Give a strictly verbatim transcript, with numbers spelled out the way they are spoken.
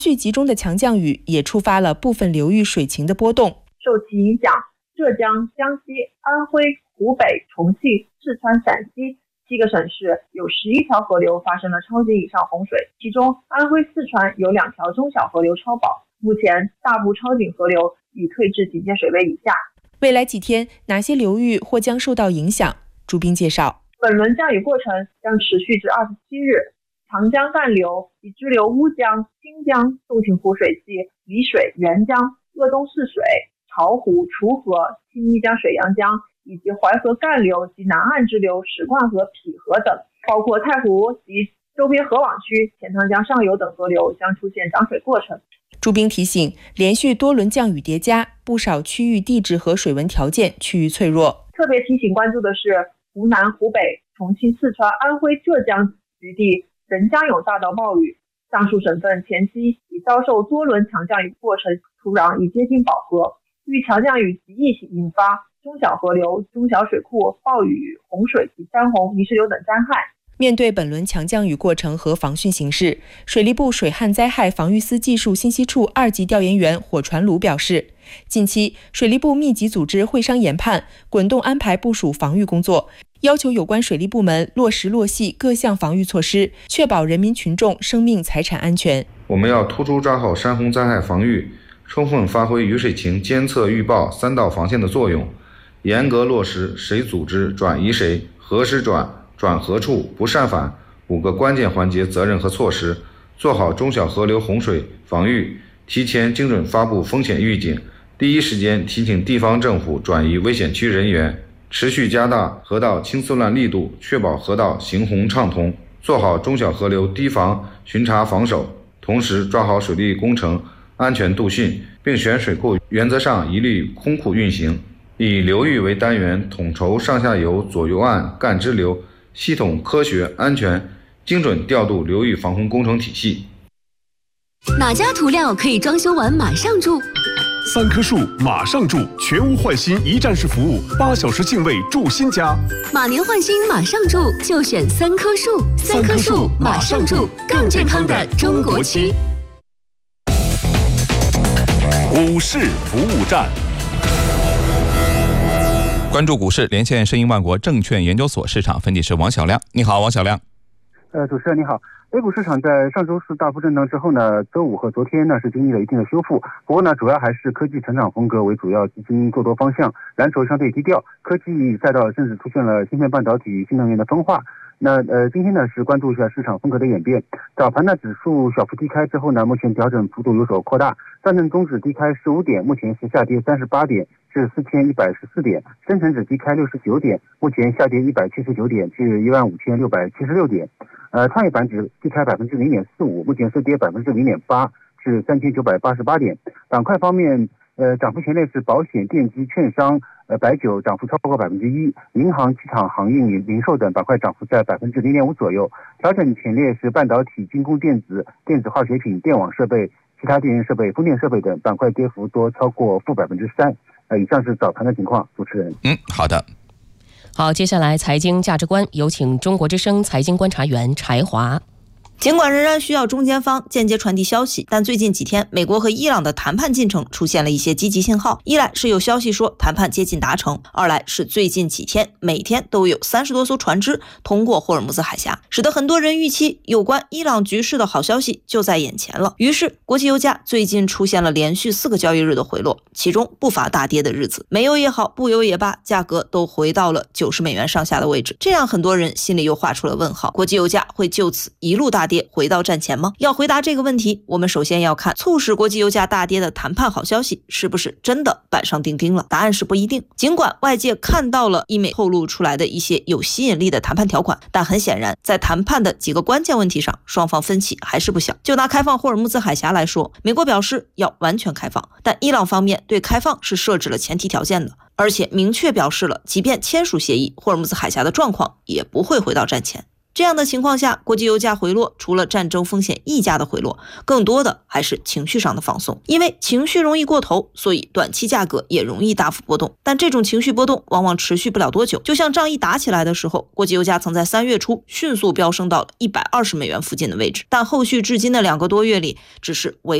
续集中的强降雨也触发了部分流域水情的波动。 受其影响，浙江、江西、安徽、湖北、重庆、四川、陕西七个省市有十一条河流发生了超级以上洪水，其中安徽、四川有两条中小河流超保，目前大部超警河流已退至警戒水位以下。 未来几天哪些流域或将受到影响？朱斌介绍， 本轮降雨过程将持续至二十七日，长江干流及支流乌江、新江、洞庭湖水系、沂水、沅江、鄂东泗水、巢湖、滁河、青衣江、水阳江以及淮河干流及南岸支流史灌河、淠河等，包括太湖及周边河网区、钱塘江上游等河流将出现涨水过程。 朱斌提醒，连续多轮降雨叠加，不少区域地质和水文条件趋于脆弱。 特别提醒关注的是湖南、湖北、重庆、四川、安徽、浙江局地仍将有大到暴雨，上述省份前期已遭受多轮强降雨过程，土壤已接近饱和，遇强降雨极易引发中小河流、中小水库暴雨、洪水及山洪、泥石流等灾害。 面对本轮强降雨过程和防汛形势，水利部水旱灾害防御司技术信息处二级调研员火传鲁表示，近期水利部密集组织会商研判，滚动安排部署防御工作，要求有关水利部门落实落细各项防御措施，确保人民群众生命财产安全。 我们要突出抓好山洪灾害防御，充分发挥雨水情监测预报三道防线的作用，严格落实谁组织转移谁、何时转、转何处、不擅返五个关键环节责任和措施，做好中小河流洪水防御，提前精准发布风险预警，第一时间提醒地方政府转移危险区人员，持续加大河道清丝乱力度，确保河道行洪畅通，做好中小河流堤防巡查防守，同时抓好水利工程安全度汛，并选水库原则上一律空库运行，以流域为单元，统筹上下游、左右岸、干支流，系统、科学、安全、精准调度流域防洪工程体系。 哪家涂料可以装修完马上住？ 三棵树马上住，全屋换新一站式服务，八小时净位住新家。 马年换新马上住，就选三棵树。三棵树马上住，更健康的中国区。 股市服务站， 关注股市，连线声音万国证券研究所市场分析师王小亮。你好，王小亮。 呃，主持人你好。A 股市场在上周四大幅震荡之后呢，周五和昨天呢是经历了一定的修复。不过呢，主要还是科技成长风格为主要基金做多方向，蓝筹相对低调，科技赛道甚至出现了芯片半导体、新能源的分化。那呃，今天呢是关注一下市场风格的演变。早盘呢指数小幅低开之后呢，目前调整幅度有所扩大。上证综指低开十五点，目前是下跌三十八点，至四千一百十四点；深成指低开六十九点，目前下跌一百七十九点，至一万五千六百七十六点。呃，创业板指低开百分之零点四五，目前是跌百分之零点八，至三千九百八十八点。板块方面，呃，涨幅前列是保险、电机、券商、呃白酒涨幅超过百分之一，银行、机场、航运、零售等板块涨幅在百分之零点五左右。调整前列是半导体、军工电子、电子化学品、电网设备、其他电源设备、风电设备等板块跌幅多超过负百分之三。呃，以上是早盘的情况。主持人， 嗯，好的。 好，接下来财经价值观，有请中国之声财经观察员柴华。 尽管仍然需要中间方间接传递消息，但最近几天美国和伊朗的谈判进程出现了一些积极信号。一来是有消息说谈判接近达成，二来是最近几天每天都有三十多艘船只通过霍尔木兹海峡，使得很多人预期有关伊朗局势的好消息就在眼前了。于是国际油价最近出现了连续四个交易日的回落，其中不乏大跌的日子，煤油也好，布油也罢，价格都回到了九十美元上下的位置，这让很多人心里又画出了问号，国际油价会就此一路大跌回到战前吗？要回答这个问题，我们首先要看促使国际油价大跌的谈判好消息是不是真的板上钉钉了。答案是不一定。尽管外界看到了伊美透露出来的一些有吸引力的谈判条款，但很显然在谈判的几个关键问题上，双方分歧还是不小。就拿开放霍尔木兹海峡来说，美国表示要完全开放，但伊朗方面对开放是设置了前提条件的，而且明确表示了即便签署协议，霍尔木兹海峡的状况也不会回到战前。 这样的情况下，国际油价回落，除了战争风险溢价的回落，更多的还是情绪上的放松。因为情绪容易过头，所以短期价格也容易大幅波动。但这种情绪波动往往持续不了多久。就像仗一打起来的时候，国际油价曾在三月初迅速飙升到了一百二十美元附近的位置，但后续至今的两个多月里，只是维